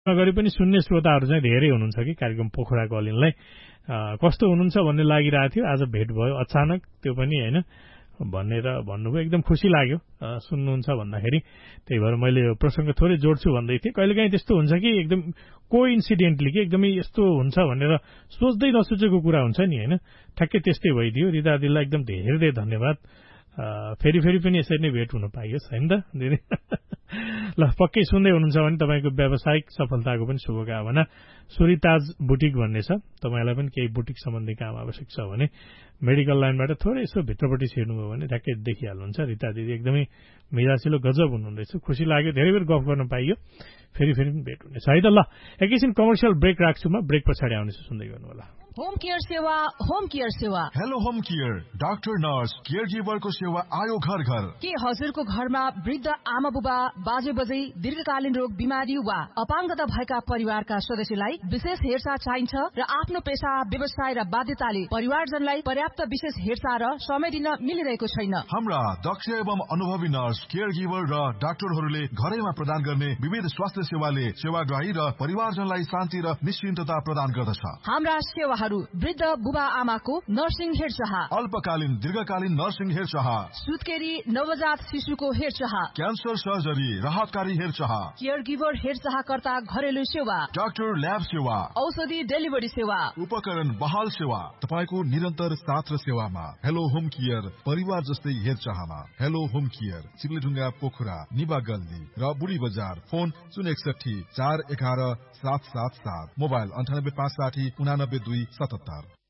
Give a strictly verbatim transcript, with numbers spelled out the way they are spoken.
नगरी पनि सुन्ने श्रोताहरू चाहिँ धेरै हुनुहुन्छ कि कार्यक्रम पोखरा कलिनलाई कस्तो हुनुहुन्छ भन्ने लागिरहेको थियो। आज भेट भयो अचानक, त्यो पनि होइन भनेर भन्नुभयो, एकदम खुसी लाग्यो सुन्नुहुन्छ भन्दाखेरि। त्यही भएर मैले यो प्रसङ्ग थोरै जोड्छु भन्दै थिएँ। कहिलेकाहीँ त्यस्तो हुन्छ कि एकदम को इन्सिडेन्टली कि एकदमै यस्तो हुन्छ भनेर सोच्दै नसोचेको कुरा हुन्छ नि, होइन। ठ्याक्कै त्यस्तै भइदियो। रिता दिदीलाई एकदम धेरै धेरै धन्यवाद। फेरि फेरि पनि यसरी नै भेट हुन पाइयोस्, होइन त दिदी। ल, पक्कै सुन्दै हुनुहुन्छ भने तपाईँको व्यावसायिक सफलताको पनि शुभकामना। सुरिताज बुटिक भन्ने छ, तपाईँलाई पनि केही बुटिक सम्बन्धी काम आवश्यक छ भने मेडिकल लाइनबाट थोरै यसो भित्रपट्टि छिर्नुभयो भने ठ्याक्कै देखिहाल्नुहुन्छ। रिता दिदी एकदमै मिजासिलो गजब हुनुहुँदैछ। खुसी लाग्यो, धेरै बेर गफ गर्न पाइयो। फेरि फेरि पनि भेट हुनेछ है त। ल, एकैछिन कमर्सियल ब्रेक राख्छु म, ब्रेक पछाडि आउनेछु, सुन्दै गर्नु होला। होम केयर सेवा, होम केयर सेवा। Hello home care, doctor nurse care गिभरको सेवा आयो घर घर। के हजुरको घरमा वृद्ध आमा बुबा बाजे बजै दीर्घकालीन रोग बिमारी वा अपाङ्गता भएका परिवारका सदस्यलाई विशेष हेरचाह चाहिन्छ र आफ्नो पेशा व्यवसाय र बाध्यताले परिवारजनलाई पर्याप्त विशेष हेरचाह र समय दिन मिलिरहेको छैन। हाम्रा दक्ष एवं अनुभवी नर्स केयर गिभर र डाक्टरहरूले घरैमा प्रदान गर्ने विविध स्वास्थ्य सेवाले सेवाग्राही र परिवारजनलाई शान्ति र निश्चिन्तता प्रदान गर्दछ। हाम्रा सेवा वृद्ध बुबा आमाको नर्सिङ हेरचाह, अल्पकालीन दीर्घकालीन नर्सिङ हेरचाह, सुत्केरी नवजात शिशुको हेरचाह, क्यान्सर सर्जरी राहतकारी हेरचाह, केयर गिभर हेरचाहकर्ता घरेलु सेवा, डाक्टर ल्याब सेवा, औषधि डेलिभरी सेवा, उपकरण बहाल सेवा, तपाईँको निरन्तर साथ र सेवामा। हेलो होम केयर, परिवार जस्तै हेरचाहमा। हेलो होम केयर, चिप्लेढुङ्गा पोखरा, निबा गल्ली र बुढी बजार। फोन शून्य एकसठी चार एघार सात सात सात, मोबाइल अन्ठानब्बे पाँच साठी उनानब्बे दुई सतहत्तर।